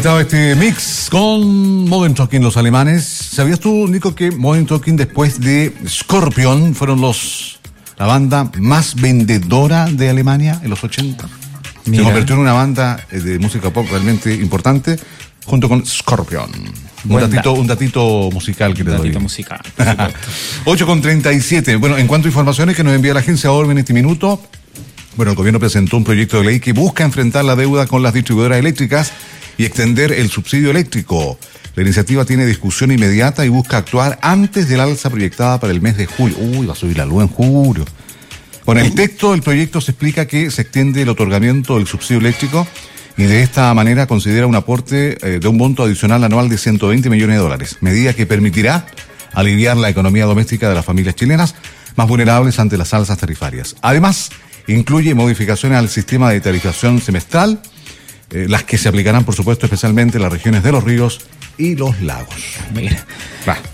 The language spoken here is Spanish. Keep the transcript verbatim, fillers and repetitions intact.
Estaba este mix con Modern Talking, los alemanes. ¿Sabías tú, Nico, que Modern Talking después de Scorpion fueron los la banda más vendedora de Alemania en los ochenta? Mira. Se convirtió en una banda de música pop realmente importante junto con Scorpion. Un datito, un datito musical que le doy. Un datito musical. ocho con treinta y siete. Bueno, en cuanto a informaciones que nos envía la agencia Orbe en este minuto, bueno, el gobierno presentó un proyecto de ley que busca enfrentar la deuda con las distribuidoras eléctricas y extender el subsidio eléctrico. La iniciativa tiene discusión inmediata y busca actuar antes del alza proyectada para el mes de julio. Uy, va a subir la luz en julio. Con el texto del proyecto se explica que se extiende el otorgamiento del subsidio eléctrico y de esta manera considera un aporte eh, de un monto adicional anual de ciento veinte millones de dólares, medida que permitirá aliviar la economía doméstica de las familias chilenas más vulnerables ante las alzas tarifarias. Además, incluye modificaciones al sistema de tarifación semestral, eh, las que se aplicarán, por supuesto, especialmente en las regiones de los ríos y los lagos. Mira. Va.